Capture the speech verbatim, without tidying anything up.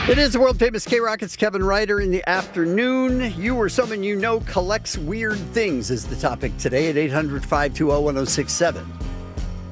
It is the world famous K-Rockets Kevin Ryder in the afternoon. You or someone you know collects weird things is the topic today at eight hundred, five two zero, one zero six seven.